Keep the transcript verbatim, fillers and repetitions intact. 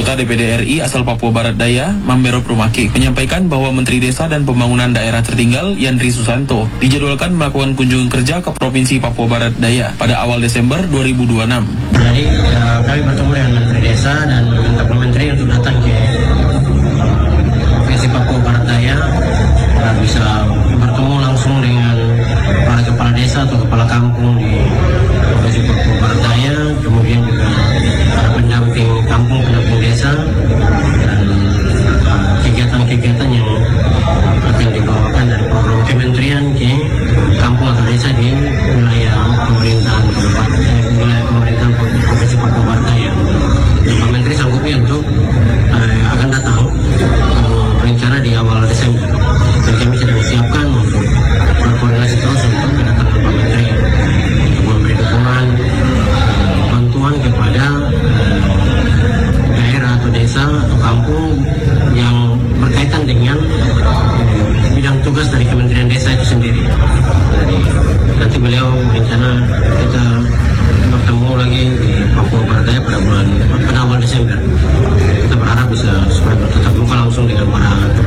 Anggota D P D R I asal Papua Barat Daya, Mambero Prumake, menyampaikan bahwa Menteri Desa dan Pembangunan Daerah Tertinggal, Yandri Susanto, dijadwalkan melakukan kunjungan kerja ke Provinsi Papua Barat Daya pada awal Desember dua ribu dua puluh enam. Jadi uh, kami bertemu dengan Menteri Desa dan meminta Pak Menteri untuk datang ke Provinsi Papua Barat Daya dan bisa bertemu langsung dengan para kepala desa atau kepala kampung di Provinsi Papua Barat Daya, kemudian juga para pendamping kampung, pendamping desa, dan uh, kegiatan-kegiatan yang akan dibawakan dari program kementerian ke kampung atau desa di wilayah pemerintahan kabupaten, wilayah pemerintahan Provinsi Papua Barat Daya. Pak Menteri sanggupnya untuk uh, akan datang uh, rencana di awal Desember. Dan kami sedang siapkan untuk berkoordinasi terus untuk kedatangan Pak Menteri untuk memberi dukungan uh, bantuan kepada uh, daerah atau desa atau kampung yang berkaitan dengan uh, bidang tugas dari Kementerian Desa itu sendiri. Jadi nanti beliau berencana kita bertemu lagi di Papua Barat Daya pada bulan pada awal Desember. Kita berharap bisa supaya bertatap muka langsung dengan para